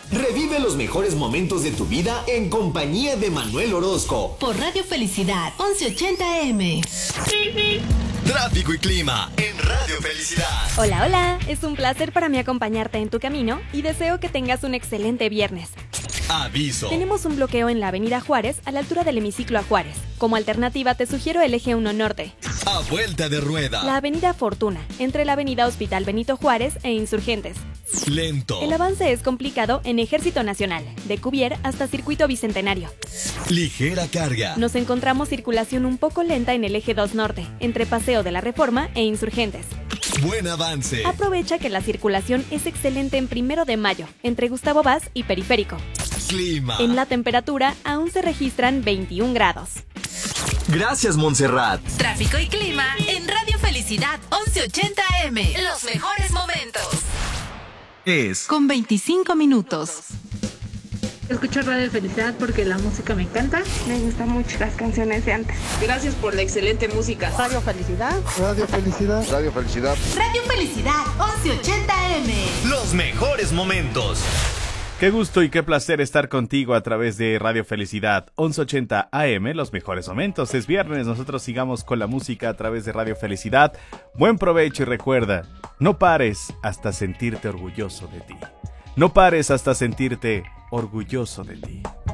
Revive los mejores momentos de tu vida en compañía de Manuel Orozco. Por Radio Felicidad, 1180 AM. Tráfico y clima en Radio Felicidad. Hola, hola. Es un placer para mí acompañarte en tu camino y deseo que tengas un excelente viernes. Aviso. Tenemos un bloqueo en la avenida Juárez a la altura del hemiciclo a Juárez. Como alternativa te sugiero el eje 1 norte. A vuelta de rueda. La avenida Fortuna, entre la avenida Hospital Benito Juárez e Insurgentes. Lento. El avance es complicado en Ejército Nacional, de Cuvier hasta Circuito Bicentenario. Ligera carga. Nos encontramos circulación un poco lenta en el eje 2 norte, entre Paseo de la Reforma e Insurgentes. Buen avance. Aprovecha que la circulación es excelente en 1 de mayo, entre Gustavo Vaz y Periférico. Clima. En la temperatura aún se registran 21 grados. Gracias, Montserrat. Tráfico y clima en Radio Felicidad, 1180 AM. Los mejores momentos. Es Con 25 minutos. Escucho Radio Felicidad porque la música me encanta. Me gustan mucho las canciones de antes. Gracias por la excelente música. Radio Felicidad. Radio Felicidad. Radio Felicidad. Radio Felicidad, 1180 AM. Los mejores momentos. Qué gusto y qué placer estar contigo a través de Radio Felicidad 1180 AM, los mejores momentos. Es viernes, nosotros sigamos con la música a través de Radio Felicidad. Buen provecho y recuerda, no pares hasta sentirte orgulloso de ti. No pares hasta sentirte orgulloso de ti.